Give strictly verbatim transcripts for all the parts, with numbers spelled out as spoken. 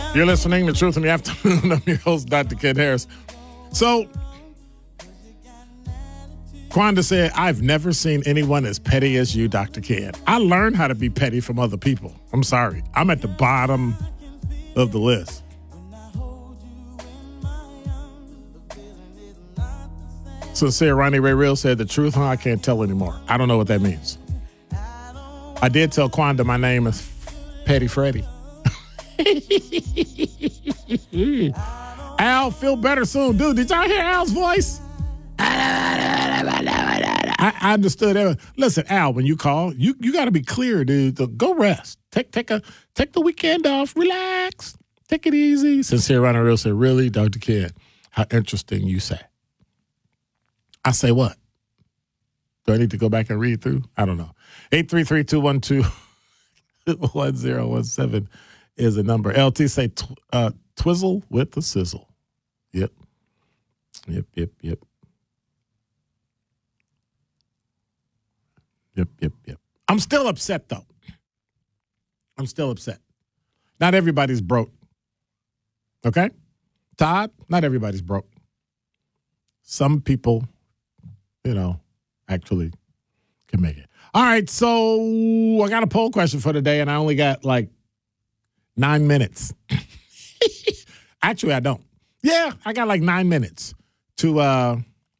You're listening to Truth in the Afternoon. I'm your host, Doctor Ken Harris. So, Quanda said, I've never seen anyone as petty as you, Doctor Ken. I learned how to be petty from other people. I'm sorry. I'm at the bottom of the list. Sincere Ronnie Ray Real said, the truth, huh? I can't tell anymore. I don't know what that means. I did tell Quanda my name is Petty Freddy. Al, feel better soon. Dude, did y'all hear Al's voice? I, I understood it. Listen, Al, when you call, you, you got to be clear, dude. Go rest. Take take a take the weekend off. Relax. Take it easy. Sincere Ronnie Real said, really, Doctor Ken, how interesting you say. I say what? Do I need to go back and read through? I don't know. eight three three, two one two, one zero one seven is the number. L T say tw- uh, twizzle with the sizzle. Yep. Yep, yep, yep. Yep, yep, yep. I'm still upset, though. I'm still upset. Not everybody's broke. Okay? Todd, not everybody's broke. Some people, you know, actually can make it. All right, so I got a poll question for today, and I only got like nine minutes. Actually, I don't. Yeah, I got like nine minutes to uh,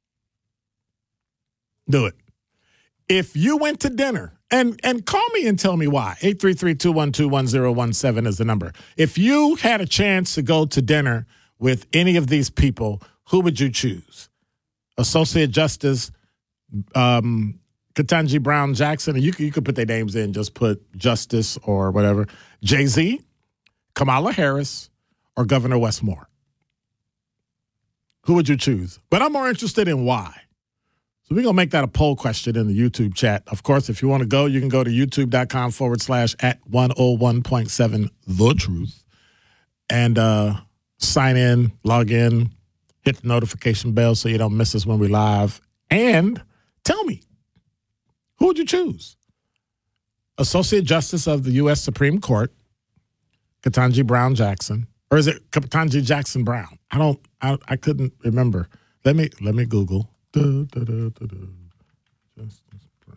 do it. If you went to dinner, and, and call me and tell me why. eight three three, two one two, one zero one seven is the number. If you had a chance to go to dinner with any of these people, who would you choose? Associate Justice um, Ketanji Brown Jackson, and you, you could put their names in, just put Justice or whatever. Jay-Z, Kamala Harris, or Governor Wes Moore. Who would you choose? But I'm more interested in why. So we're going to make that a poll question in the YouTube chat. Of course, if you want to go, you can go to youtube.com forward slash at 101.7 The Truth and uh, sign in, log in, hit the notification bell so you don't miss us when we live. And tell me, who would you choose? Associate Justice of the U S Supreme Court, Ketanji Brown Jackson, or is it Ketanji Jackson Brown? I don't, I, I couldn't remember. Let me, let me Google. Da, da, da, da, da. Justice Brown.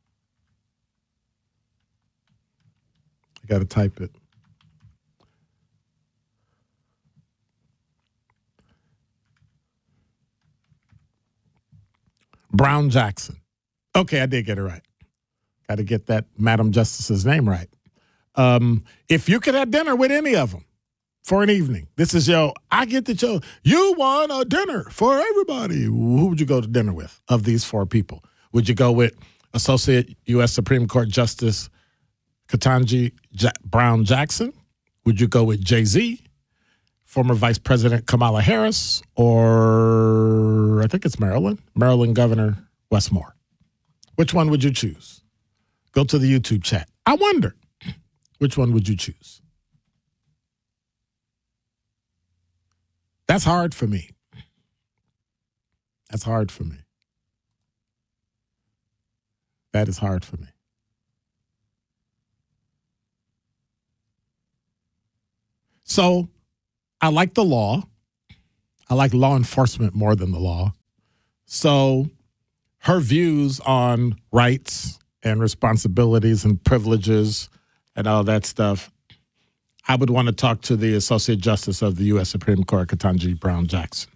I got to type it. Brown Jackson. Okay, I did get it right. Got to get that Madam Justice's name right. Um, if you could have dinner with any of them for an evening, this is your, I get the show. You want a dinner for everybody. Who would you go to dinner with of these four people? Would you go with Associate U S Supreme Court Justice Ketanji ja- Brown Jackson? Would you go with Jay-Z, former Vice President Kamala Harris, or I think it's Maryland, Maryland Governor Wes Moore? Which one would you choose? Go to the YouTube chat. I wonder, which one would you choose? That's hard for me. That's hard for me. That is hard for me. So I like the law. I like law enforcement more than the law. So her views on rights and responsibilities and privileges and all that stuff, I would want to talk to the Associate Justice of the U S Supreme Court, Ketanji Brown Jackson.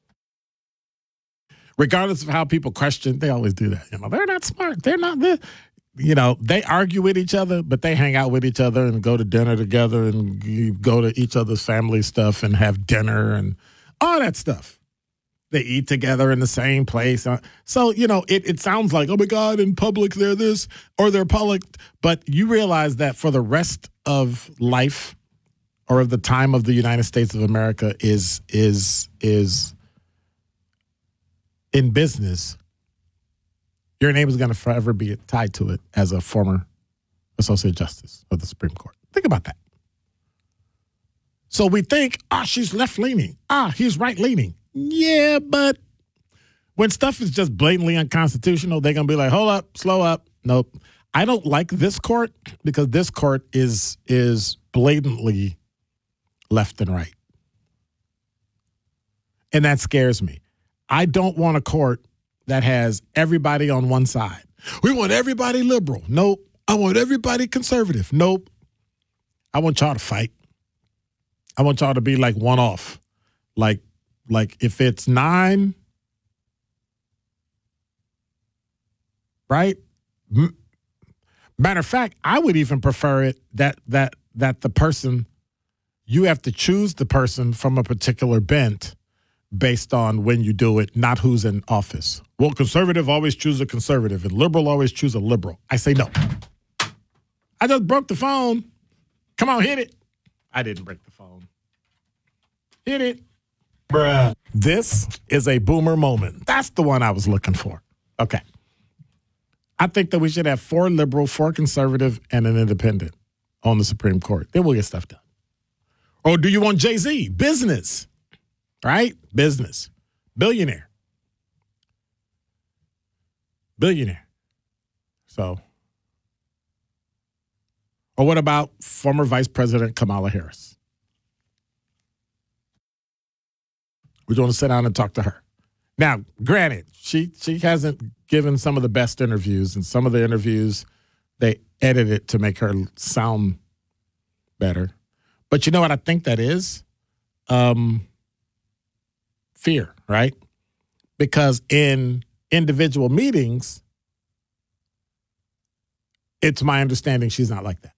Regardless of how people question, they always do that. You know, they're not smart. They're not the, you know, they argue with each other, but they hang out with each other and go to dinner together and go to each other's family stuff and have dinner and all that stuff. They eat together in the same place. So, you know, it, it sounds like, oh, my God, in public they're this or they're public. But you realize that for the rest of life or of the time of the United States of America is is is in business, your name is going to forever be tied to it as a former Associate Justice of the Supreme Court. Think about that. So we think, ah, she's left-leaning. Ah, he's right-leaning. Yeah, but when stuff is just blatantly unconstitutional, they're going to be like, hold up, slow up. Nope. I don't like this court because this court is is blatantly left and right. And that scares me. I don't want a court that has everybody on one side. We want everybody liberal. Nope. I want everybody conservative. Nope. I want y'all to fight. I want y'all to be like one off. Like, like if it's nine, right? Matter of fact, I would even prefer it that that that the person, you have to choose the person from a particular bent based on when you do it, not who's in office. Well, conservative always choose a conservative and liberal always choose a liberal. I say no. I just broke the phone. Come on, hit it. I didn't break the phone. Hit it. Bruh. This is a boomer moment. That's the one I was looking for. Okay. I think that we should have four liberal, four conservative, and an independent on the Supreme Court. Then we'll get stuff done. Or do you want Jay-Z? Business. Right? Business. Billionaire. Billionaire. So. Or what about former Vice President Kamala Harris? We want to sit down and talk to her. Now, granted, she she hasn't given some of the best interviews, and some of the interviews, they edit it to make her sound better. But you know what I think that is? Um, fear, right? Because in individual meetings, it's my understanding she's not like that.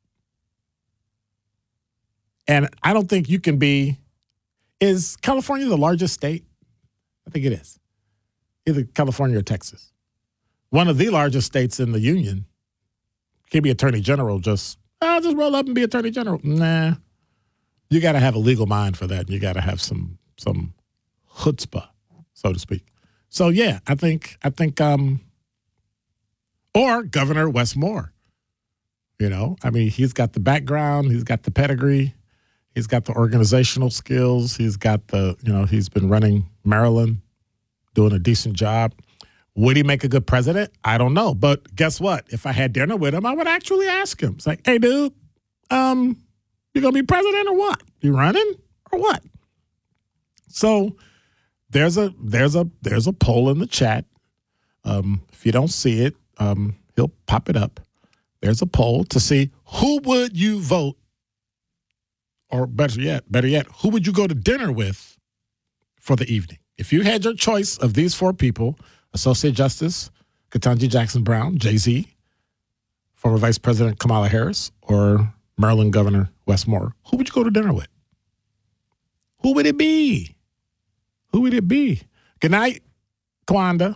And I don't think you can be, is California the largest state? I think it is. Either California or Texas. One of the largest states in the union. Can't be attorney general just, I'll just roll up and be attorney general. Nah. You got to have a legal mind for that. You got to have some some chutzpah, so to speak. So yeah, I think I think um or Governor Wes Moore. You know, I mean, he's got the background, he's got the pedigree, he's got the organizational skills, he's got the, you know, he's been running Maryland, doing a decent job. Would he make a good president? I don't know. But guess what? If I had dinner with him, I would actually ask him. It's like, hey, dude, um, you going to be president or what? You running or what? So there's a there's a there's a poll in the chat. Um, if you don't see it, um, he'll pop it up. There's a poll to see who would you vote, or better yet, better yet, who would you go to dinner with for the evening? If you had your choice of these four people, Associate Justice Ketanji Jackson Brown, Jay-Z, former Vice President Kamala Harris, or Maryland Governor Wes Moore, who would you go to dinner with? Who would it be? Who would it be? Good night, Kwanda.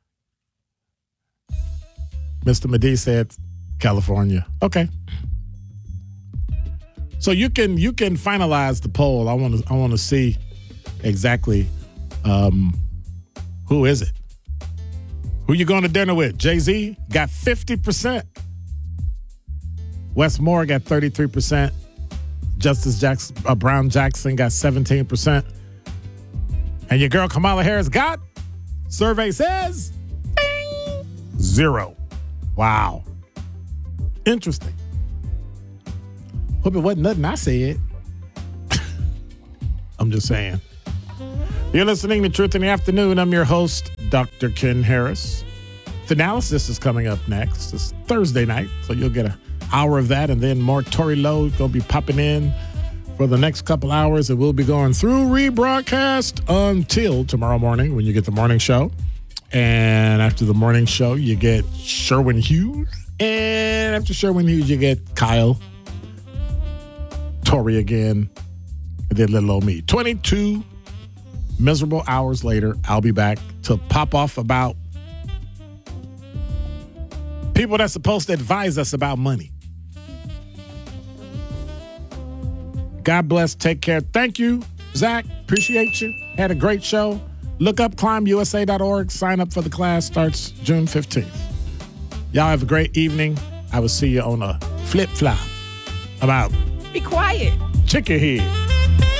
Mister Medee said California. Okay. So you can you can finalize the poll. I want to I want to see exactly um, who is it? Who you going to dinner with? Jay-Z got fifty percent. Wes Moore got thirty-three percent. Justice Jackson, uh, Brown Jackson got seventeen percent. And your girl Kamala Harris got, survey says, ding, zero. Wow. Interesting. Hope it wasn't nothing I said. I'm just saying. You're listening to Truth in the Afternoon. I'm your host, Doctor Ken Harris. The analysis is coming up next. It's Thursday night, so you'll get an hour of that, and then more Tory Lowe going to be popping in for the next couple hours, and we'll be going through rebroadcast until tomorrow morning when you get the morning show. And after the morning show, you get Sherwin Hughes. And after Sherwin Hughes, you get Kyle, Tory again, and then little old me. twenty-two miserable hours later, I'll be back to pop off about people that's supposed to advise us about money. God bless. Take care. Thank you, Zach. Appreciate you. Had a great show. Look up climb U S A dot org. Sign up for the class. Starts June fifteenth. Y'all have a great evening. I will see you on a flip-flop. I'm out. Be quiet. Check your head.